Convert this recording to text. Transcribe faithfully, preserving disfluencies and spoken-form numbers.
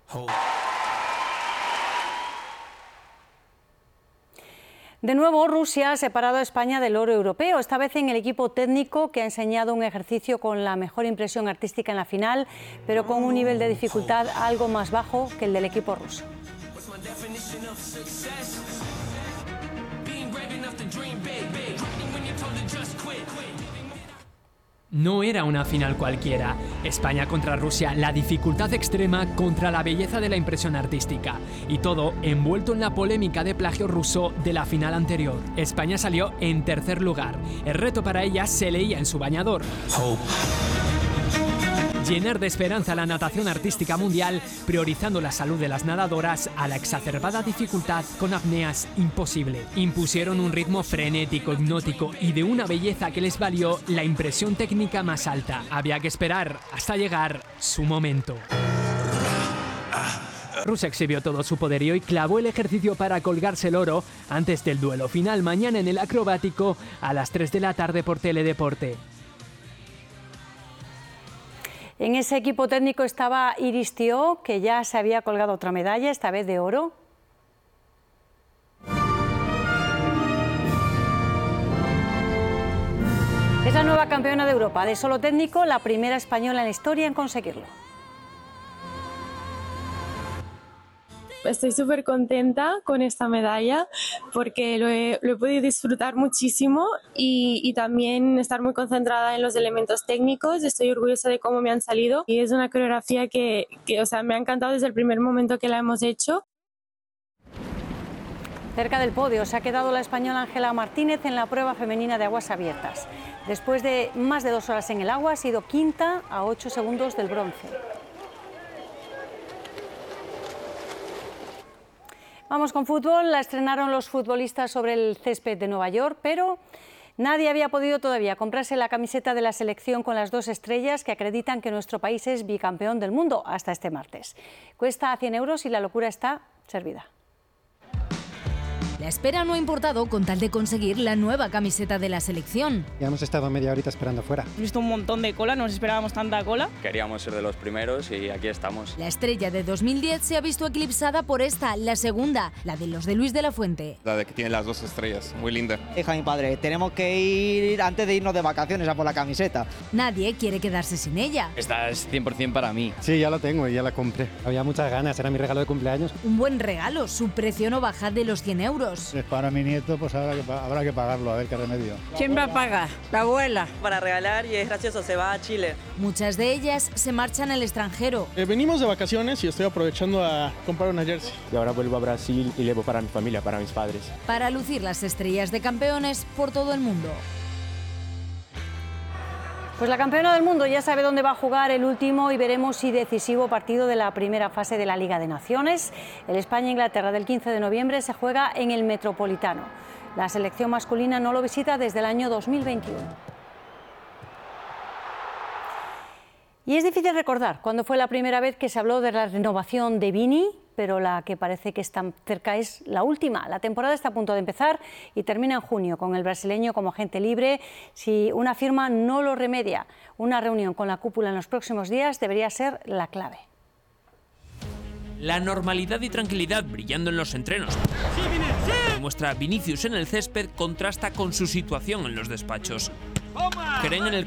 De nuevo, Rusia ha separado a España del oro europeo, esta vez en el equipo técnico, que ha enseñado un ejercicio con la mejor impresión artística en la final, pero con un nivel de dificultad algo más bajo que el del equipo ruso. No era una final cualquiera. España contra Rusia, la dificultad extrema contra la belleza de la impresión artística. Y todo envuelto en la polémica de plagio ruso de la final anterior. España salió en tercer lugar. El reto para ella se leía en su bañador. Hope. Llenar de esperanza la natación artística mundial, priorizando la salud de las nadadoras a la exacerbada dificultad con apneas imposible. Impusieron un ritmo frenético, hipnótico y de una belleza que les valió la impresión técnica más alta. Había que esperar hasta llegar su momento. Rusia exhibió todo su poderío y clavó el ejercicio para colgarse el oro antes del duelo final mañana en el acrobático a las tres de la tarde por Teledeporte. En ese equipo técnico estaba Iris Thiaw, que ya se había colgado otra medalla, esta vez de oro. Es la nueva campeona de Europa de solo técnico, la primera española en la historia en conseguirlo. Estoy súper contenta con esta medalla porque lo he, lo he podido disfrutar muchísimo y, y también estar muy concentrada en los elementos técnicos. Estoy orgullosa de cómo me han salido y es una coreografía que, que o sea, me ha encantado desde el primer momento que la hemos hecho. Cerca del podio se ha quedado la española Ángela Martínez en la prueba femenina de aguas abiertas. Después de más de dos horas en el agua, ha sido quinta a ocho segundos del bronce. Vamos con fútbol. La estrenaron los futbolistas sobre el césped de Nueva York, pero nadie había podido todavía comprarse la camiseta de la selección con las dos estrellas que acreditan que nuestro país es bicampeón del mundo hasta este martes. Cuesta cien euros y la locura está servida. La espera no ha importado con tal de conseguir la nueva camiseta de la selección. Ya hemos estado media horita esperando fuera. Hemos visto un montón de cola, no nos esperábamos tanta cola. Queríamos ser de los primeros y aquí estamos. La estrella de dos mil diez se ha visto eclipsada por esta, la segunda, la de los de Luis de la Fuente. La de que tiene las dos estrellas, muy linda. Hija mi padre, tenemos que ir antes de irnos de vacaciones a por la camiseta. Nadie quiere quedarse sin ella. Esta es cien por cien para mí. Sí, ya la tengo y ya la compré. Había muchas ganas, era mi regalo de cumpleaños. Un buen regalo, su precio no baja de los cien euros. Es para mi nieto, pues habrá que, habrá que pagarlo, a ver qué remedio. ¿Quién va a pagar? La abuela. Para regalar y es gracioso, se va a Chile. Muchas de ellas se marchan al extranjero. Eh, venimos de vacaciones y estoy aprovechando a comprar una jersey. Y ahora vuelvo a Brasil y llevo para mi familia, para mis padres. Para lucir las estrellas de campeones por todo el mundo. Pues la campeona del mundo ya sabe dónde va a jugar el último y veremos si decisivo partido de la primera fase de la Liga de Naciones. El España-Inglaterra del quince de noviembre se juega en el Metropolitano. La selección masculina no lo visita desde el año dos mil veintiuno. Y es difícil recordar cuándo fue la primera vez que se habló de la renovación de Vini, pero la que parece que está cerca es la última. La temporada está a punto de empezar y termina en junio con el brasileño como agente libre. Si una firma no lo remedia, una reunión con la cúpula en los próximos días debería ser la clave. La normalidad y tranquilidad brillando en los entrenos que muestra Vinicius en el césped contrasta con su situación en los despachos. Creen en el